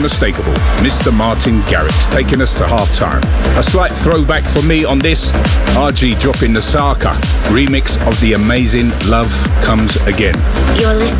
unmistakable Mr. Martin Garrix taking us to half-time. A slight throwback for me on this, RG dropping the Saka remix of the amazing Love Comes Again. You're listening